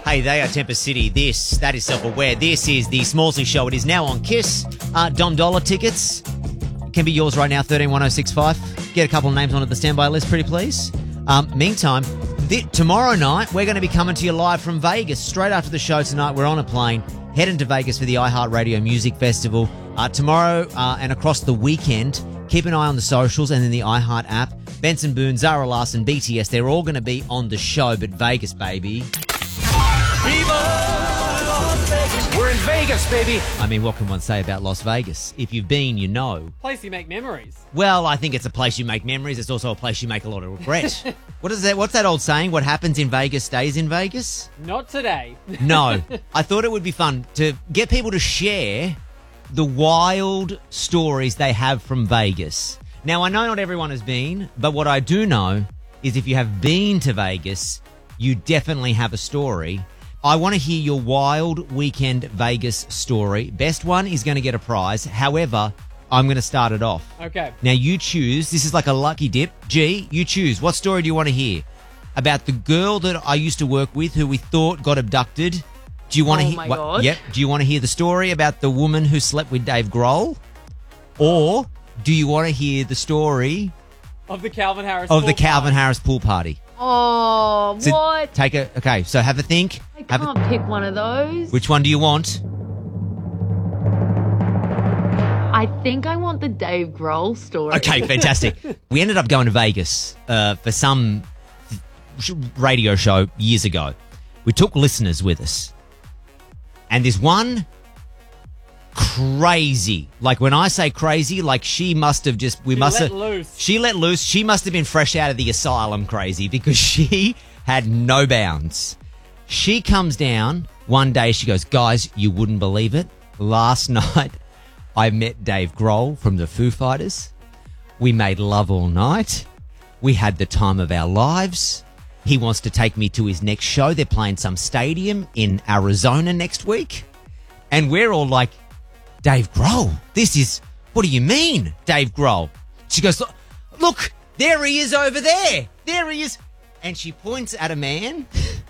Hey, they are Tempest City. That is Self-Aware. This is the Smallsy Show. It is now on KISS. Dom Dollar tickets can be yours right now, 131065. Get a couple of names onto the standby list, pretty please. Meantime, tomorrow night, we're going to be coming to you live from Vegas. Straight after the show tonight, we're on a plane, heading to Vegas for the iHeartRadio Music Festival. Tomorrow and across the weekend, keep an eye on the socials and then the iHeart app. Benson Boone, Zara Larson, BTS, they're all going to be on the show, but Vegas, baby. We're in Vegas, baby. I mean, what can one say about Las Vegas? If you've been, you know. Place you make memories. Well, I think it's a place you make memories. It's also a place you make a lot of regret. What's that old saying? What happens in Vegas stays in Vegas? Not today. No. I thought it would be fun to get people to share the wild stories they have from Vegas. Now, I know not everyone has been, but what I do know is if you have been to Vegas, you definitely have a story. I want to hear your wild weekend Vegas story. Best one is going to get a prize. However, I'm going to start it off. Okay. Now, you choose. This is like a lucky dip. G, you choose. What story do you want to hear? About the girl that I used to work with who we thought got abducted. Do you want to hear? Oh, my God. Yep. Do you want to hear the story about the woman who slept with Dave Grohl? Or do you want to hear the story Of the Calvin Harris of the pool Calvin party. Harris pool party? Oh, So what? Okay, so have a think. I can't pick one of those. Which one do you want? I think I want the Dave Grohl story. Okay, fantastic. We ended up going to Vegas for some radio show years ago. We took listeners with us. And there's one crazy. Like when I say crazy, like she must have just... let loose. She let loose. She must have been fresh out of the asylum crazy because she had no bounds. She comes down one day. She goes, guys, you wouldn't believe it. Last night, I met Dave Grohl from the Foo Fighters. We made love all night. We had the time of our lives. He wants to take me to his next show. They're playing some stadium in Arizona next week. And we're all like, Dave Grohl, what do you mean, Dave Grohl? She goes, look, there he is over there. There he is. And she points at a man.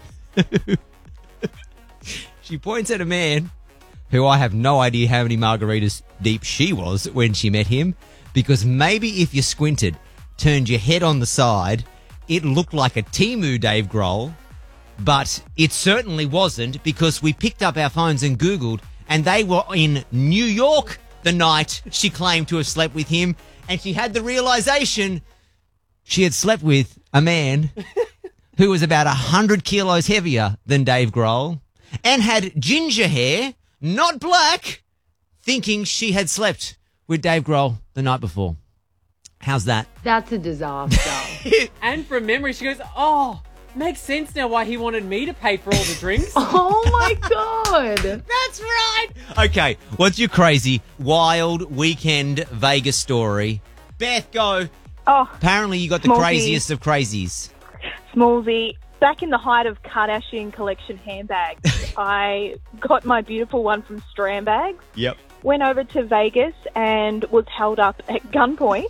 She points at a man who I have no idea how many margaritas deep she was when she met him, because maybe if you squinted, turned your head on the side, it looked like a Temu Dave Grohl, but it certainly wasn't, because we picked up our phones and Googled, and they were in New York the night she claimed to have slept with him, and she had the realization she had slept with a man who was about 100 kilos heavier than Dave Grohl and had ginger hair, not black, thinking she had slept with Dave Grohl the night before. How's that? That's a disaster. And from memory, she goes, oh, makes sense now why he wanted me to pay for all the drinks. Oh, my God. That's right. Okay, what's your crazy, wild weekend Vegas story? Beth, go. Oh, Apparently you got the Smallsy. craziest of crazies. Smallsy. Back in the height of Kardashian collection handbags, I got my beautiful one from Strandbags. Yep. Went over to Vegas and was held up at gunpoint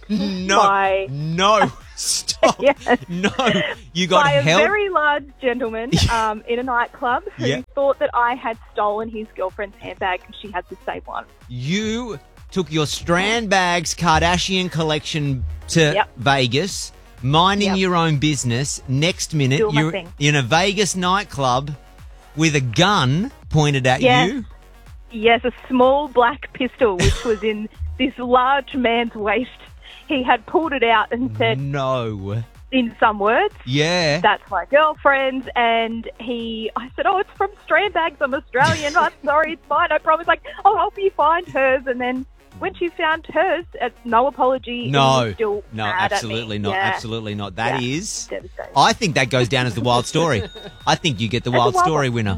No, stop. Yes. No, you got by a held. very large gentleman in a nightclub who Yeah. thought that I had stolen his girlfriend's handbag because she had the same one. You took your Strandbags Kardashian collection to Yep. Vegas, minding Yep. your own business. Next minute, Doing my you're thing. in a Vegas nightclub with a gun pointed at Yes. you. Yes, a small black pistol which was in this large man's waist. He had pulled it out and said, No. in some words, Yeah. that's my girlfriend's. And I said, oh, it's from Strandbags. I'm Australian. I'm sorry, it's mine. I promise. Like, I'll help you find hers. And then when she found hers, no apology. he No, was still no, mad absolutely at me. not. Yeah. Absolutely not. That Yeah. is. Devastating. I think that goes down as the wild story. I think you get the wild wild story one. winner.